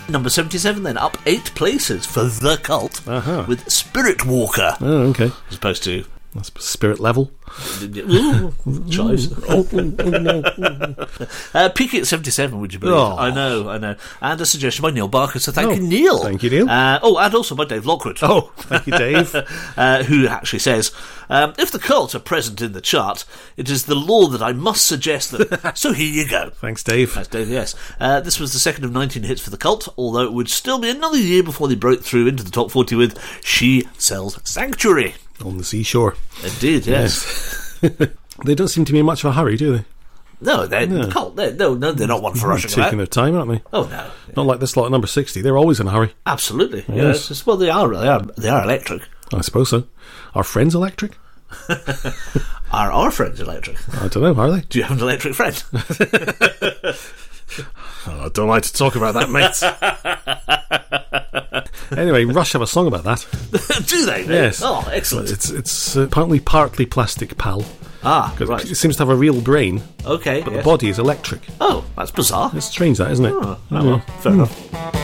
Number 77 then, up 8 places for The Cult with Spirit Walker. Oh, okay. As opposed to... That's spirit level. Choice. Peaking at 77, would you believe? Oh. I know. And a suggestion by Neil Barker, so thank you, Neil. Thank you, Neil. And also by Dave Lockwood. Oh, thank you, Dave. Who actually says, if The Cult are present in the chart, it is the law that I must suggest them. So here you go. Thanks, Dave. That's Dave, yes. This was the second of 19 hits for The Cult, although it would still be another year before they broke through into the top 40 with She Sells Sanctuary. On the seashore. Indeed, yes. They don't seem to be in much of a hurry, do they? No, they're The Cult. They're not one for rushing taking their time, aren't they? Oh, no. Not like this lot at number 60. They're always in a hurry. Absolutely. Yes. Yes. Well, they are electric. I suppose so. Are friends electric? Are our friends electric? I don't know, are they? Do you have an electric friend? I don't like to talk about that, mate. Anyway, Rush have a song about that. Do they? Yes. Oh, excellent. It's apparently partly plastic, pal. Ah, right. It seems to have a real brain, Okay. but the body is electric. Oh, that's bizarre. It's strange, that, isn't it? Oh, well, fair enough.